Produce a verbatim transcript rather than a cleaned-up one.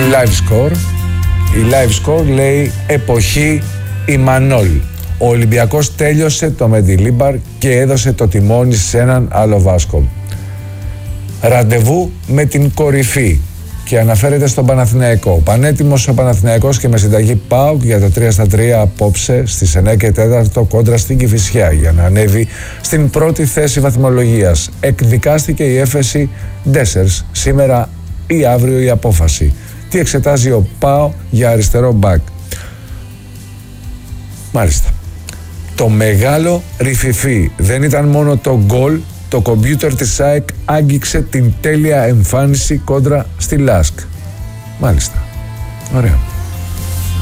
live score. Η live score λέει εποχή Ιμανόλ. Ο Ολυμπιακός τέλειωσε το Μεντιλίμπαρ και έδωσε το τιμόνι σε έναν άλλο Βάσκο. Ραντεβού με την κορυφή. Και αναφέρεται στον Παναθηναϊκό. Πανέτοιμος ο Παναθηναϊκός και με συνταγή ΠΑΟΚ για το τρία στα τρία απόψε στις εννιά και τέσσερα κόντρα στην Κηφισιά για να ανέβει στην πρώτη θέση βαθμολογίας. Εκδικάστηκε η έφεση Ντέσσερς σήμερα ή αύριο η απόφαση. Τι εξετάζει ο ΠΑΟ για αριστερό μπακ? Μάλιστα. Το μεγάλο ρηφιφί δεν ήταν μόνο το γκολ. Το κομπιούτερ της ΑΕΚ άγγιξε την τέλεια εμφάνιση κόντρα στη Λάσκ. Μάλιστα. Ωραία.